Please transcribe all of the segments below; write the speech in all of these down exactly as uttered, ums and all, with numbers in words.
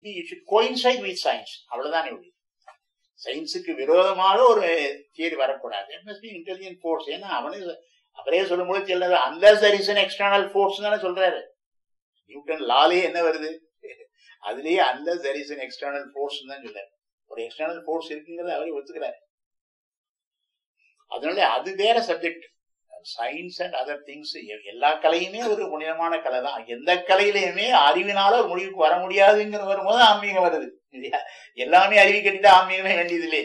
it should coincide with science. அவ்வளவுதான் எப்படி சயின்ஸுக்கு விரோதமாக ஒரு தியரி வரக்கூடாது. It must be intelligent force. ஏன்னா அவனே அவரே சொல்லும்போது சொல்றது unless there is an external force தானே சொல்றாரு. நியூட்டன் லாலே என்ன வருது, அதுலயே unless there is an external force தான் சொல்றாரு. ஒரு எக்ஸ்டர்னல் ஃபோர்ஸ் இருக்குங்கிறத அவரே ஒத்துக்கிறாரு. அதனால அது வேற subject. Science and other things, எல்லா கலையுமே ஒரு புனிதமான கலை தான். எந்த கலையிலையுமே அறிவினால ஒரு முடிவுக்கு வர முடியாதுங்கிற வரும்போது ஆன்மீகம் வருது. எல்லாமே அறிவி கட்டிட்டு ஆன்மீகமே வேண்டியதில்லை.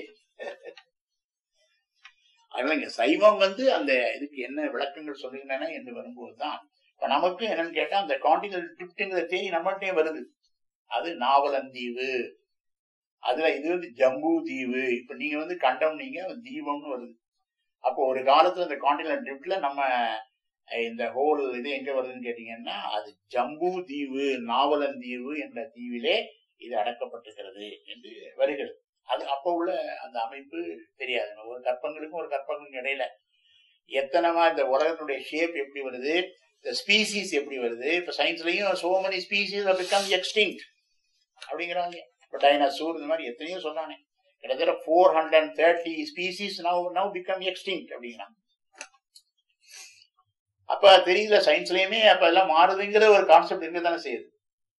அதனால இங்க சைவம் வந்து அந்த இதுக்கு என்ன விளக்கங்கள் சொல்லுகின்றன என்று வரும்போதுதான் இப்ப நமக்கு என்னன்னு கேட்டா அந்த கான்டினென்டல் ட்ரிப்ட்ங்கிற தேதி நம்மகிட்டே வருது. அது நாவலந்தீவு, அதுல இது வந்து ஜம்பு தீவு. இப்ப நீங்க வந்து கண்டம், நீங்க தீபம்னு வருது. அப்போ ஒரு காலத்துல இந்த கான்டினென்டல் ட்ரிப்ட்ல நம்ம இந்த ஹோல் இது எங்க வருதுன்னு கேட்டீங்கன்னா அது ஜம்பு தீவு, நாவலந்தீவு என்ற தீவிலே இது அடக்கப்பட்டிருக்கிறது என்று வருகிறது. அது அப்ப உள்ள அந்த அமைப்பு தெரியாது. ஒரு கற்பங்களுக்கும் ஒரு கற்பங்களுக்கும் இடையில எத்தனைமா இந்த உலகத்துடைய ஷேப் எப்படி வருது, இந்த ஸ்பீசிஸ் எப்படி வருது. இப்ப சயின்ஸ்லயும் so many species have become extinct அப்படிங்கிறாங்க. இப்ப டைனோசர் இந்த மாதிரி எத்தனையோ சொன்னானே, கிட்டத்தட்ட four hundred thirty species now now become extinct அப்படிங்கிறாங்க. அப்ப தெரியல சயின்ஸ்லயுமே அப்ப எல்லாம் மாறுதுங்கிற ஒரு கான்செப்ட் இருக்கதானே செய்யுது.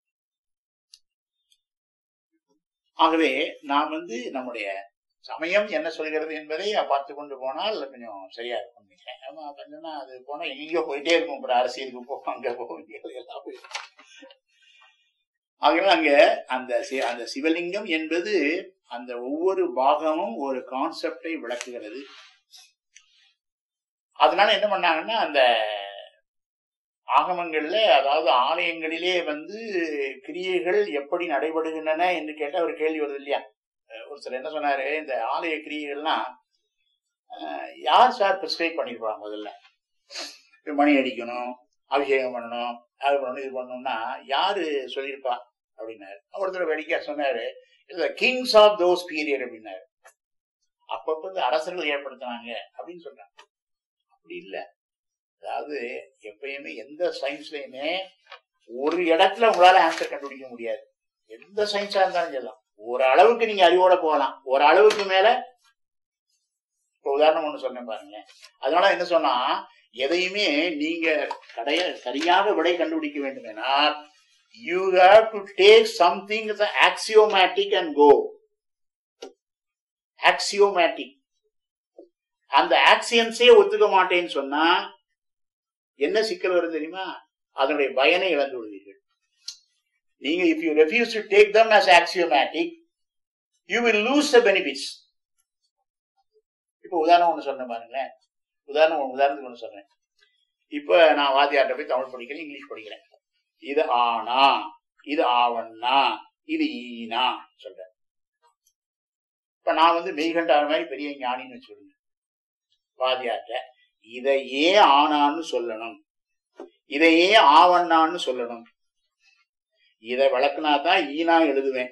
ஆகவே நாம் வந்து நம்முடைய சமயம் என்ன சொல்கிறது என்பதை பார்த்து கொண்டு போனால் கொஞ்சம் சரியா இருக்கும். கொஞ்சம்னா அது போனா எங்கெங்கயோ போயிட்டே இருக்கும். அப்புறம் அரசியலுக்கு போவோம், அங்க போவோம், எல்லாம் போயிடும். ஆகவே அங்க அந்த அந்த சிவலிங்கம் என்பது அந்த ஒவ்வொரு பாகமும் ஒரு கான்செப்டை விளக்குகிறது. அதனால என்ன பண்ணாங்கன்னா அந்த ஆகமங்கள்ல, அதாவது ஆலயங்களிலே வந்து கிரியைகள் எப்படி நடைபெறுகின்றன என்று கேட்ட ஒரு கேள்வி வருது இல்லையா. ஒரு சிலர் என்ன சொன்னாரு, இந்த ஆலய கிரியைகள்லாம் யார் சார் பிரிஸ்கிரைப் பண்ணிருப்பாங்க? முதல்ல மணி அடிக்கணும், அபிஷேகம் பண்ணணும், அது பண்ணணும், இது பண்ணணும்னா யாரு சொல்லியிருப்பா அப்படின்னாரு. ஒருத்தர் வேடிக்கையா சொன்னாரு, கிங்ஸ் ஆஃப் தோஸ் பீரியட் அப்படின்னாரு. அப்பப்ப அரசர்கள் ஏற்படுத்தினாங்க அப்படின்னு சொல்றாங்க. அப்படி இல்லை. அதாவது எப்பயுமே எந்த சயின்ஸ்லயுமே ஒரு இடத்துல உங்களால ஆன்சர் கண்டுபிடிக்க முடியாது. எந்த சயின்ஸா இருந்தாலும் சொல்லலாம். ஒரு அளவுக்கு நீங்க அறிவோட போகலாம், ஒரு அளவுக்கு மேல. இப்ப உதாரணம் ஒண்ணு சொன்னேன் பாருங்க. அதனால என்ன சொன்னா, எதையுமே நீங்க கடைய சரியாக விடை கண்டுபிடிக்க வேண்டும் என you have to take something as an axiomatic and go. Axiomatic. அந்த ஆக்சியன்ஸே ஒத்துக்க மாட்டேன்னு சொன்னா என்ன சிக்கல் வரும் தெரியுமா? அதனுடைய பயனை இழந்து விடுவீர்கள். நீங்க if you refuse to take them as axiomatic, you will lose the benefits. இப்ப உதாரணம் ஒண்ணு சொன்னேன் பாருங்களேன். உதாரணம் உதாரணத்துக்கு ஒண்ணு சொல்றேன். இப்ப நான் வாத்தியார்ட்ட போய் தமிழ் படிக்கிறேன், இங்கிலீஷ் படிக்கிறேன். இது ஆனா, இது ஆவண்ணா, இது ஈனா சொல்றேன். இப்ப நான் வந்து மெய்கண்டார மாதிரி பெரிய ஞானின்னு சொல்லுங்க. வாத்தியார்ட்ட இதையே ஆனான்னு சொல்லணும், இதையே ஆவண்ணான்னு சொல்லணும். இதை விளக்குனாதான் ஈனா எழுதுவேன்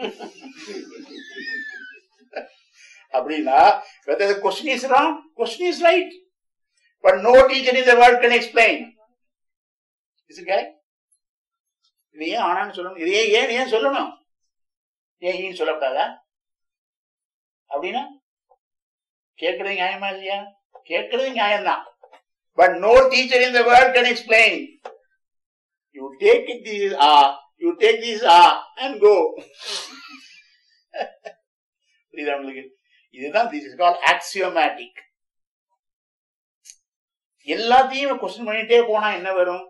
அப்படின்னா whether the question is wrong, question is right, but no teacher in the world can explain. Is it correct? இது ஏன் ஆனான்னு சொல்லணும், இது ஏன் ஏன் சொல்லணும், ஏன் ஈன்னு சொல்லக்கூடாதா அப்படின்னா கேட்கறது நியாயமா இல்லையா? கேட்கறது நியாயம்தான். But no teacher in the world can explain. You take it this ah, you take this ah and go. புரியுதா உங்களுக்கு? இதுதான் this is called axiomatic. எல்லாத்தையும் கொஸ்டின் பண்ணிட்டே போனா என்ன வரும்?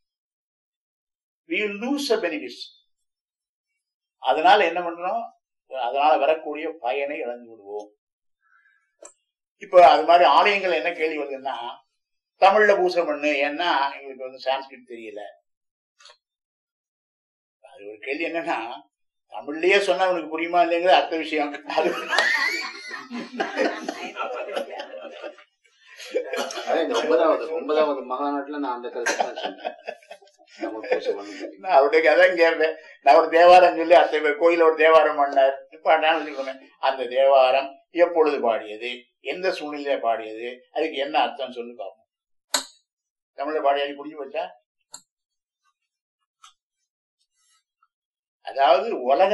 We will lose the benefits. அதனால என்ன பண்றோம்? அதனால வரக்கூடிய பயனை இழந்து விடுவோம். இப்ப அது மாதிரி ஆலயங்கள் என்ன கேள்வி வருதுன்னா, தமிழ்ல பூசை பண்ணு, ஏன்னா எங்களுக்கு வந்து சான்ஸ்கிரிட் தெரியல. அது ஒரு கேள்வி. என்னன்னா தமிழ்லயே சொன்னா உனக்கு புரியுமா இல்லைங்கிறது அடுத்த விஷயம். அது ஒன்பதாவது ஒன்பதாவது மகாநாட்டுல நான் அந்த கருத்து நான் அவருடைய கதை கேட்பேன். நான் ஒரு தேவாரம் சொல்லி அந்த கோயில ஒரு தேவாரம் பண்ணார். இப்ப நான் அந்த தேவாரம் எப்பொழுது பாடியது, எந்த சூழ்நிலையில பாடியது, அதுக்கு என்ன அர்த்தம் சொல்லி பார்ப்போம். தமிழ்ல பாடியாடி புரிஞ்சு வச்சா அதாவது உலக